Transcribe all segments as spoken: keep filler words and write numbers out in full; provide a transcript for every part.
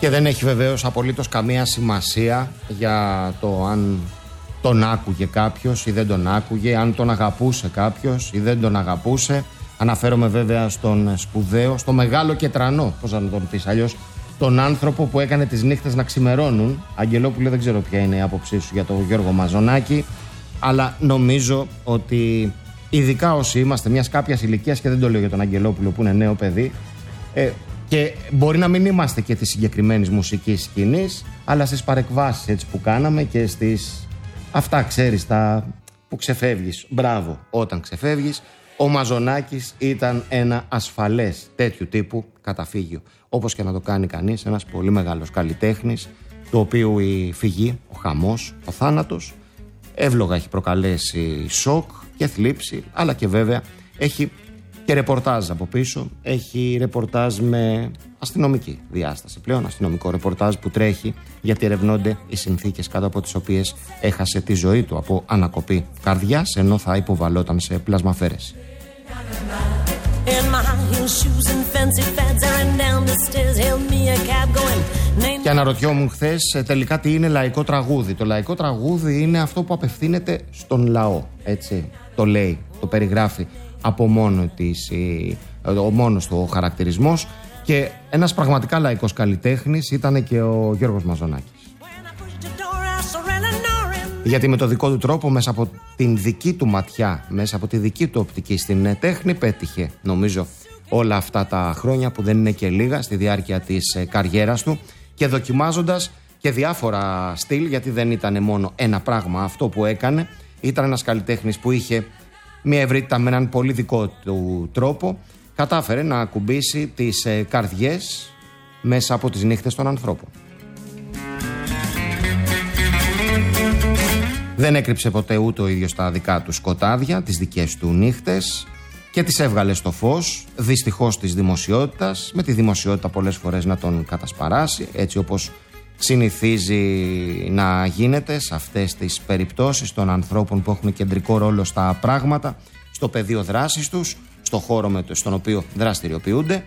Και δεν έχει βεβαίως απολύτως καμία σημασία για το αν τον άκουγε κάποιος ή δεν τον άκουγε, αν τον αγαπούσε κάποιος ή δεν τον αγαπούσε. Αναφέρομαι βέβαια στον σπουδαίο, στο μεγάλο κετρανό, πώς να τον πεις αλλιώς, τον άνθρωπο που έκανε τις νύχτες να ξημερώνουν. Αγγελόπουλε, δεν ξέρω ποια είναι η άποψή σου για τον Γιώργο Μαζονάκη, αλλά νομίζω ότι ειδικά όσοι είμαστε μιας κάποιας ηλικίας, και δεν το λέω για τον Αγγελόπουλο που είναι νέο παιδί, ε, και μπορεί να μην είμαστε και της συγκεκριμένης μουσικής σκηνής, αλλά στις παρεκβάσεις έτσι που κάναμε και στις αυτά ξέρεις τα που ξεφεύγεις, μπράβο όταν ξεφεύγεις, ο Μαζονάκης ήταν ένα ασφαλές τέτοιου τύπου καταφύγιο. Όπως και να το κάνει κανείς, ένας πολύ μεγάλος καλλιτέχνης, το οποίο η φυγή, ο χαμός, ο θάνατος εύλογα έχει προκαλέσει σοκ και θλίψη, αλλά και βέβαια έχει και ρεπορτάζ από πίσω. Έχει ρεπορτάζ με αστυνομική διάσταση πλέον, αστυνομικό ρεπορτάζ που τρέχει γιατί ερευνώνται οι συνθήκες κάτω από τις οποίες έχασε τη ζωή του από ανακοπή καρδιάς, ενώ θα υποβαλόταν σε πλασμαφέρεση. Και αναρωτιόμουν χθες τελικά τι είναι λαϊκό τραγούδι. Το λαϊκό τραγούδι είναι αυτό που απευθύνεται στον λαό, έτσι το λέει, το περιγράφει από μόνο της, ο μόνος του ο χαρακτηρισμός, και ένας πραγματικά λαϊκός καλλιτέχνης ήταν και ο Γιώργος Μαζονάκης. Γιατί με το δικό του τρόπο, μέσα από την δική του ματιά, μέσα από τη δική του οπτική στην τέχνη, πέτυχε νομίζω όλα αυτά τα χρόνια που δεν είναι και λίγα στη διάρκεια της καριέρας του, και δοκιμάζοντας και διάφορα στυλ, γιατί δεν ήταν μόνο ένα πράγμα αυτό που έκανε. Ήταν ένας καλλιτέχνης που είχε μια ευρύτητα με έναν πολύ δικό του τρόπο, κατάφερε να ακουμπήσει τις ε, καρδιές μέσα από τις νύχτες των ανθρώπων. Δεν έκρυψε ποτέ ούτε ο ίδιος τα δικά του σκοτάδια, τις δικές του νύχτες, και τις έβγαλε στο φως, δυστυχώς της δημοσιότητας, με τη δημοσιότητα πολλές φορές να τον κατασπαράσει, έτσι όπως συνηθίζει να γίνεται σε αυτές τις περιπτώσεις των ανθρώπων που έχουν κεντρικό ρόλο στα πράγματα, στο πεδίο δράσης τους, στο χώρο με το, στον οποίο δραστηριοποιούνται.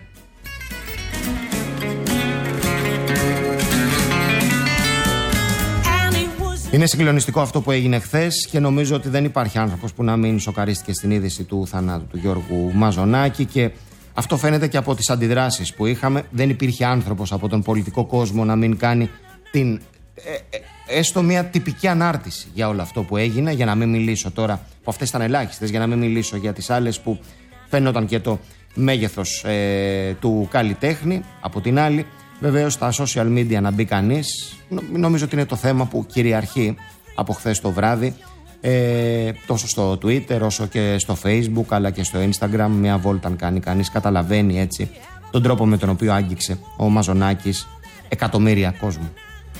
Είναι συγκλονιστικό αυτό που έγινε χθες, και νομίζω ότι δεν υπάρχει άνθρωπος που να μην σοκαρίστηκε στην είδηση του θανάτου του Γιώργου Μαζονάκη, και αυτό φαίνεται και από τις αντιδράσεις που είχαμε. Δεν υπήρχε άνθρωπος από τον πολιτικό κόσμο να μην κάνει την ε, ε, έστω μια τυπική ανάρτηση για όλο αυτό που έγινε, για να μην μιλήσω τώρα, που αυτές ήταν ελάχιστες, για να μην μιλήσω για τις άλλες που φαίνονταν και το μέγεθος ε, του καλλιτέχνη. Από την άλλη, βεβαίως στα social media να μπει κανείς, νομίζω ότι είναι το θέμα που κυριαρχεί από χθες το βράδυ, ε, τόσο στο Twitter όσο και στο Facebook αλλά και στο Instagram. Μια βόλτα αν κάνει κανείς, καταλαβαίνει έτσι τον τρόπο με τον οποίο άγγιξε ο Μαζονάκης εκατομμύρια κόσμου.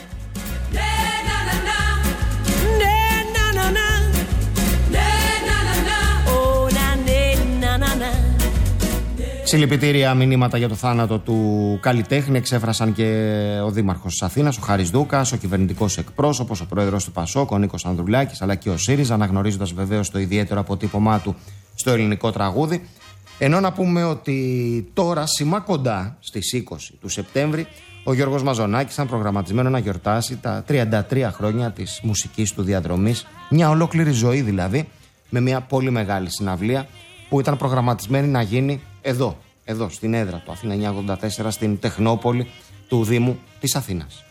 Συλληπιτήρια μηνύματα για το θάνατο του καλλιτέχνη εξέφρασαν και ο Δήμαρχος της Αθήνας, ο Χάρης Δούκας, ο κυβερνητικός εκπρόσωπος, ο πρόεδρος του Πασόκ, ο Νίκος Ανδρουλάκης, αλλά και ο ΣΥΡΙΖΑ, αναγνωρίζοντας βεβαίως το ιδιαίτερο αποτύπωμά του στο ελληνικό τραγούδι. Ενώ να πούμε ότι τώρα, σημά κοντά στις είκοσι του Σεπτέμβρη, ο Γιώργος Μαζονάκης ήταν προγραμματισμένο να γιορτάσει τα τριάντα τρία χρόνια της μουσικής του διαδρομής, μια ολόκληρη ζωή δηλαδή, με μια πολύ μεγάλη συναυλία που ήταν προγραμματισμένη να γίνει εδώ, εδώ στην έδρα του Αθήνα εννιακόσια ογδόντα τέσσερα, στην Τεχνόπολη του Δήμου της Αθήνας.